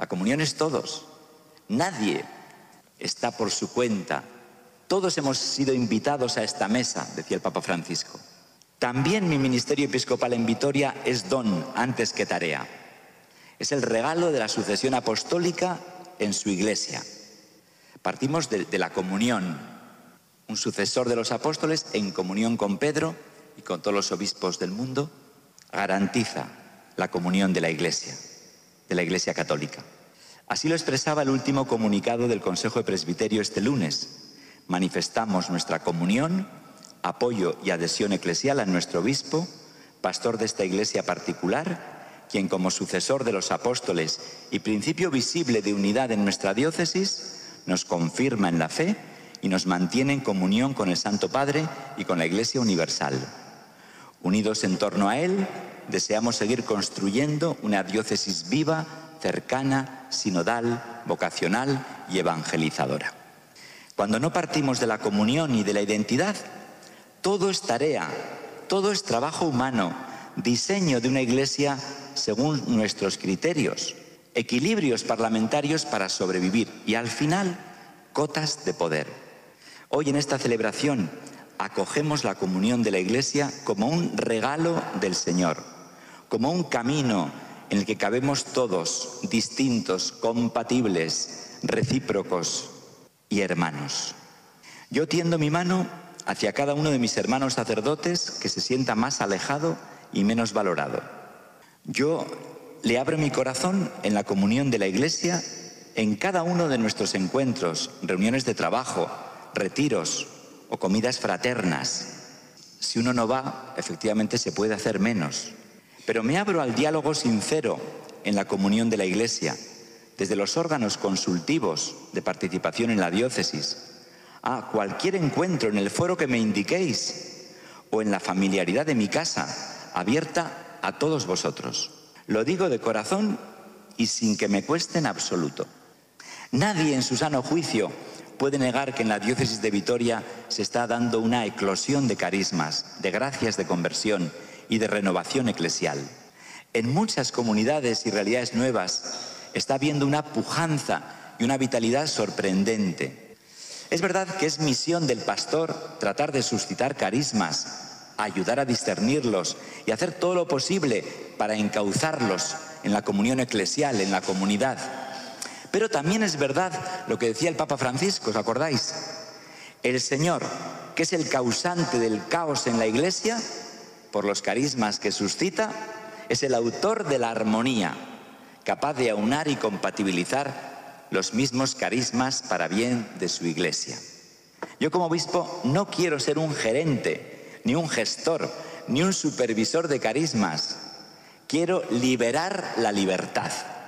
La comunión es todos. Nadie está por su cuenta. Todos hemos sido invitados a esta mesa, decía el Papa Francisco. También mi ministerio episcopal en Vitoria es don antes que tarea. Es el regalo de la sucesión apostólica en su Iglesia. Partimos de la comunión. Un sucesor de los apóstoles en comunión con Pedro y con todos los obispos del mundo garantiza la comunión de la Iglesia católica. Así lo expresaba el último comunicado del Consejo de Presbiterio este lunes. Manifestamos nuestra comunión, apoyo y adhesión eclesial a nuestro obispo, pastor de esta iglesia particular, quien como sucesor de los apóstoles y principio visible de unidad en nuestra diócesis, nos confirma en la fe y nos mantiene en comunión con el Santo Padre y con la Iglesia universal. Unidos en torno a él, deseamos seguir construyendo una diócesis viva, cercana, sinodal, vocacional y evangelizadora. Cuando no partimos de la comunión y de la identidad, todo es tarea, todo es trabajo humano, diseño de una iglesia según nuestros criterios, equilibrios parlamentarios para sobrevivir y al final, cotas de poder. Hoy en esta celebración acogemos la comunión de la Iglesia como un regalo del Señor, como un camino en el que cabemos todos, distintos, compatibles, recíprocos y hermanos. Yo tiendo mi mano hacia cada uno de mis hermanos sacerdotes que se sienta más alejado y menos valorado. Yo le abro mi corazón en la comunión de la Iglesia en cada uno de nuestros encuentros, reuniones de trabajo, retiros o comidas fraternas. Si uno no va, efectivamente se puede hacer menos. Pero me abro al diálogo sincero en la comunión de la Iglesia, desde los órganos consultivos de participación en la diócesis, a cualquier encuentro en el foro que me indiquéis o en la familiaridad de mi casa, abierta a todos vosotros. Lo digo de corazón y sin que me cueste en absoluto. Nadie en su sano juicio puede negar que en la diócesis de Vitoria se está dando una eclosión de carismas, de gracias de conversión y de renovación eclesial. En muchas comunidades y realidades nuevas está habiendo una pujanza y una vitalidad sorprendente. Es verdad que es misión del pastor tratar de suscitar carismas, ayudar a discernirlos y hacer todo lo posible para encauzarlos en la comunión eclesial, en la comunidad. Pero también es verdad lo que decía el Papa Francisco, ¿os acordáis? El Señor, que es el causante del caos en la Iglesia, por los carismas que suscita, es el autor de la armonía, capaz de aunar y compatibilizar los mismos carismas para bien de su Iglesia. Yo como obispo no quiero ser un gerente, ni un gestor, ni un supervisor de carismas. Quiero liberar la libertad,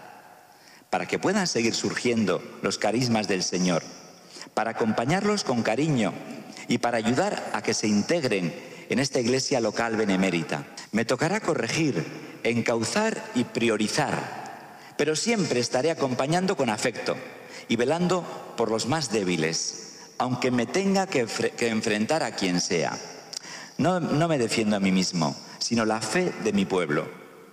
para que puedan seguir surgiendo los carismas del Señor, para acompañarlos con cariño y para ayudar a que se integren en esta iglesia local benemérita. Me tocará corregir, encauzar y priorizar, pero siempre estaré acompañando con afecto y velando por los más débiles, aunque me tenga que enfrentar a quien sea. No me defiendo a mí mismo, sino la fe de mi pueblo.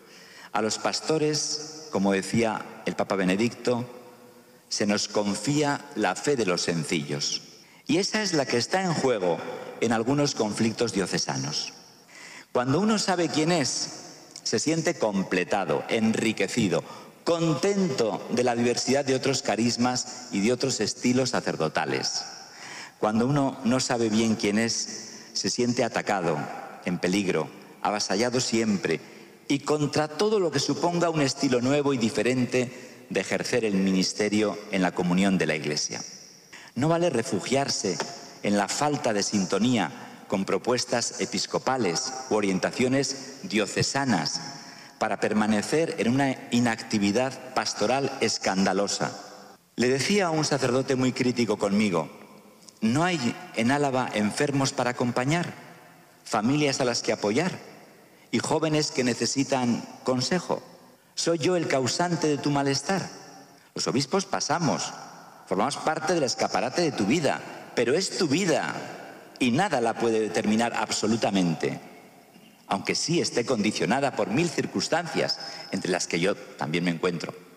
A los pastores, como decía el Papa Benedicto, se nos confía la fe de los sencillos. Y esa es la que está en juego en algunos conflictos diocesanos. Cuando uno sabe quién es, se siente completado, enriquecido, contento de la diversidad de otros carismas y de otros estilos sacerdotales. Cuando uno no sabe bien quién es, se siente atacado, en peligro, avasallado siempre y contra todo lo que suponga un estilo nuevo y diferente de ejercer el ministerio en la comunión de la Iglesia. No vale refugiarse en la falta de sintonía con propuestas episcopales u orientaciones diocesanas para permanecer en una inactividad pastoral escandalosa. Le decía a un sacerdote muy crítico conmigo: ¿no hay en Álava enfermos para acompañar, familias a las que apoyar y jóvenes que necesitan consejo? ¿Soy yo el causante de tu malestar? Los obispos pasamos, formamos parte del escaparate de tu vida, pero es tu vida y nada la puede determinar absolutamente, aunque sí esté condicionada por 1000 circunstancias, entre las que yo también me encuentro.